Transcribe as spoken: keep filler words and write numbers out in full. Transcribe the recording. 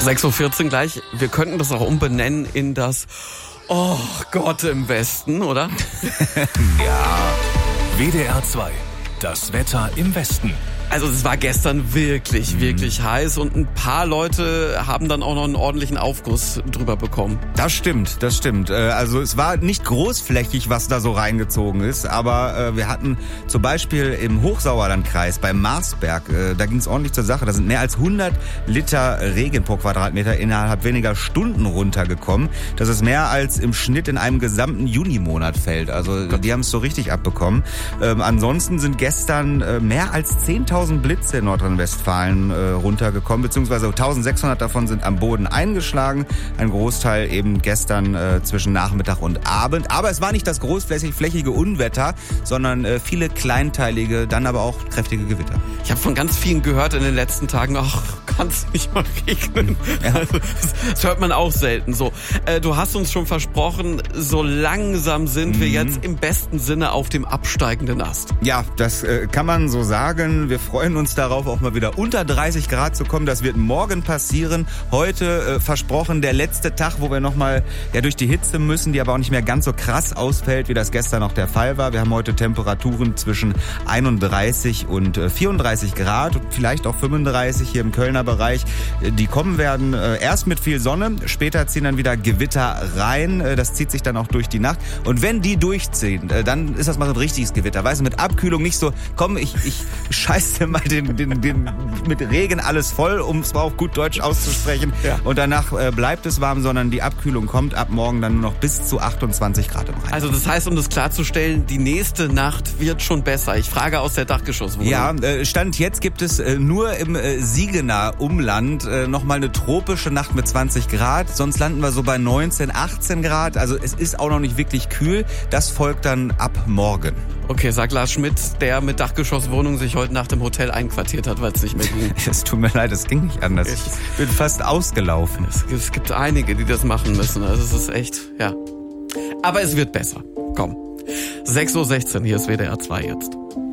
sechs Uhr vierzehn gleich. Wir könnten das auch umbenennen in das Oh Gott im Westen, oder? Ja. W D R zwei. Das Wetter im Westen. Also es war gestern wirklich, wirklich heiß und ein paar Leute haben dann auch noch einen ordentlichen Aufguss drüber bekommen. Das stimmt, das stimmt. Also es war nicht großflächig, was da so reingezogen ist, aber wir hatten zum Beispiel im Hochsauerlandkreis beim Marsberg, da ging es ordentlich zur Sache. Da sind mehr als hundert Liter Regen pro Quadratmeter innerhalb weniger Stunden runtergekommen. Das ist mehr als im Schnitt in einem gesamten Junimonat fällt. Also die haben es so richtig abbekommen. Ähm, ansonsten sind gestern äh, mehr als zehntausend Blitze in Nordrhein-Westfalen äh, runtergekommen, beziehungsweise eintausendsechshundert davon sind am Boden eingeschlagen. Ein Großteil eben gestern äh, zwischen Nachmittag und Abend. Aber es war nicht das großflächige Unwetter, sondern äh, viele kleinteilige, dann aber auch kräftige Gewitter. Ich habe von ganz vielen gehört in den letzten Tagen, ach, kann es nicht mal regnen. Ja. Also, das, das hört man auch selten. So, äh, du hast uns schon versprochen, so langsam sind mhm. wir jetzt im besten Sinne auf dem absteigenden Ast. Ja, das äh, kann man so sagen. Wir freuen uns darauf, auch mal wieder unter dreißig Grad zu kommen. Das wird morgen passieren. Heute äh, versprochen der letzte Tag, wo wir nochmal ja, durch die Hitze müssen, die aber auch nicht mehr ganz so krass ausfällt, wie das gestern noch der Fall war. Wir haben heute Temperaturen zwischen einunddreißig und äh, vierunddreißig Grad, vielleicht auch fünfunddreißig hier im Kölner Bereich. Die kommen werden äh, erst mit viel Sonne, später ziehen dann wieder Gewitter rein. Äh, das zieht sich dann auch durch die Nacht. Und wenn die durchziehen, äh, dann ist das mal ein richtiges Gewitter. Weißt du, mit Abkühlung nicht so, komm, ich, ich scheiße mal den, den, den, mit Regen alles voll, um es auf gut Deutsch auszusprechen. Ja. Und danach äh, bleibt es warm, sondern die Abkühlung kommt ab morgen dann nur noch bis zu achtundzwanzig Grad im Rhein. Also das heißt, um das klarzustellen, die nächste Nacht wird schon besser. Ich frage aus der Dachgeschosswohnung. Ja, äh, Stand jetzt gibt es äh, nur im äh, Siegener Umland äh, nochmal eine tropische Nacht mit zwanzig Grad. Sonst landen wir so bei neunzehn, achtzehn Grad. Also es ist auch noch nicht wirklich kühl. Das folgt dann ab morgen. Okay, sagt Lars Schmidt, der mit Dachgeschosswohnung sich heute Nacht im Hotel einquartiert hat, weil es nicht mehr ging. Es tut mir leid, es ging nicht anders. Ich bin fast ausgelaufen. Es, es gibt einige, die das machen müssen. Also es ist echt, ja. Aber es wird besser. Komm. sechs Uhr sechzehn, hier ist W D R zwei jetzt.